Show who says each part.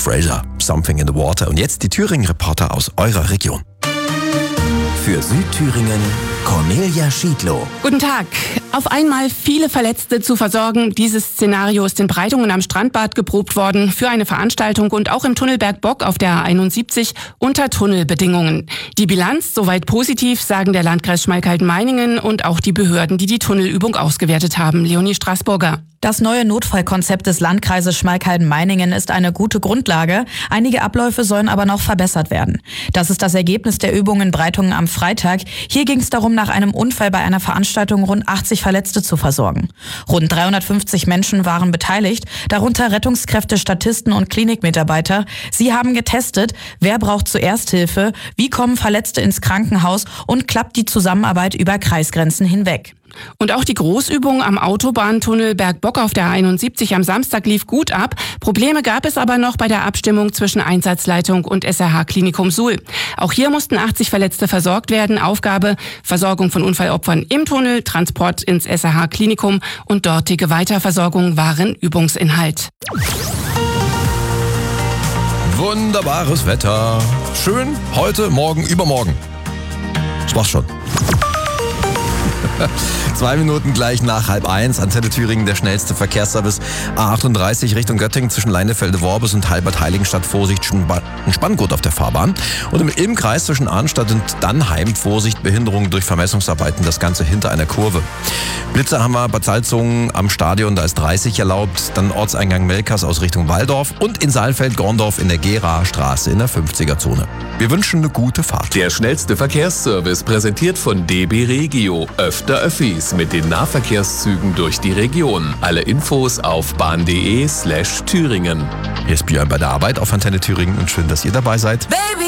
Speaker 1: Fraser, Something in the Water. Und jetzt die Thüringen-Reporter aus eurer Region.
Speaker 2: Für Südthüringen Cornelia Schiedlow.
Speaker 3: Guten Tag. Auf einmal viele Verletzte zu versorgen. Dieses Szenario ist in Breitungen am Strandbad geprobt worden für eine Veranstaltung und auch im Tunnel Bergbock auf der A71 unter Tunnelbedingungen. Die Bilanz soweit positiv, sagen der Landkreis Schmalkalden-Meiningen und auch die Behörden, die die Tunnelübung ausgewertet haben. Leonie Straßburger.
Speaker 4: Das neue Notfallkonzept des Landkreises Schmalkalden-Meiningen ist eine gute Grundlage. Einige Abläufe sollen aber noch verbessert werden. Das ist das Ergebnis der Übung in Breitungen am Freitag. Hier ging es darum, nach einem Unfall bei einer Veranstaltung rund 80 Verletzte zu versorgen. Rund 350 Menschen waren beteiligt, darunter Rettungskräfte, Statisten und Klinikmitarbeiter. Sie haben getestet, wer braucht zuerst Hilfe, wie kommen Verletzte ins Krankenhaus und klappt die Zusammenarbeit über Kreisgrenzen hinweg.
Speaker 3: Und auch die Großübung am Autobahntunnel Bergbock auf der 71 am Samstag lief gut ab. Probleme gab es aber noch bei der Abstimmung zwischen Einsatzleitung und SRH Klinikum Suhl. Auch hier mussten 80 Verletzte versorgt werden. Aufgabe: Versorgung von Unfallopfern im Tunnel, Transport ins SRH Klinikum und dortige Weiterversorgung waren Übungsinhalt.
Speaker 1: Wunderbares Wetter. Schön heute, morgen, übermorgen. Das war's schon. 2 Minuten gleich nach 12:30. Antenne Thüringen, der schnellste Verkehrsservice. A38 Richtung Göttingen zwischen Leinefelde-Worbis und Halbert-Heiligenstadt. Vorsicht, Spanngurt auf der Fahrbahn. Und im Ilmkreis zwischen Arnstadt und Dannheim. Vorsicht, Behinderung durch Vermessungsarbeiten. Das Ganze hinter einer Kurve. Blitzer haben wir bei Salzungen am Stadion. Da ist 30 erlaubt. Dann Ortseingang Melkers aus Richtung Walldorf. Und in Saalfeld-Gorndorf in der Geraer Straße in der 50er-Zone. Wir wünschen eine gute Fahrt.
Speaker 5: Der schnellste Verkehrsservice präsentiert von DB Regio. Öfter Öffis mit den Nahverkehrszügen durch die Region. Alle Infos auf bahn.de/Thüringen.
Speaker 1: Hier ist Björn bei der Arbeit auf Antenne Thüringen und schön, dass ihr dabei seid.